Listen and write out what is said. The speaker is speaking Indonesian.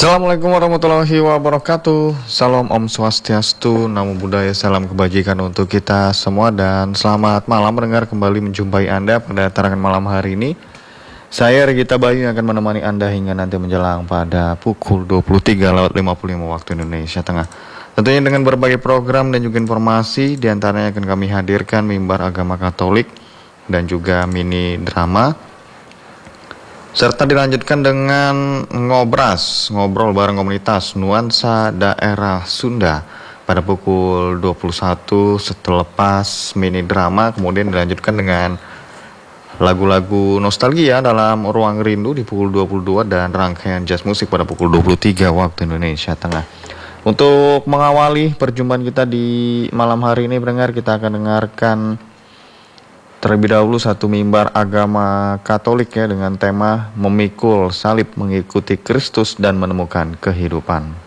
Assalamualaikum warahmatullahi wabarakatuh. Salam Om Swastiastu, Namo Buddhaya, salam kebajikan untuk kita semua. Dan selamat malam mendengar kembali menjumpai Anda pada tarangan malam hari ini. Saya Regita Bayu yang akan menemani Anda hingga nanti menjelang pada pukul 23.55 waktu Indonesia Tengah. Tentunya dengan berbagai program dan juga informasi, diantaranya akan kami hadirkan mimbar agama Katolik dan juga mini drama, serta dilanjutkan dengan ngobrol bareng komunitas Nuansa Daerah Sunda pada pukul 21 selepas mini drama. Kemudian dilanjutkan dengan lagu-lagu nostalgia dalam Ruang Rindu di pukul 22 dan rangkaian jazz musik pada pukul 23 waktu Indonesia Tengah. Untuk mengawali perjumpaan kita di malam hari ini, pendengar, kita akan dengarkan terlebih dahulu satu mimbar agama Katolik ya, dengan tema memikul salib, mengikuti Kristus dan menemukan kehidupan.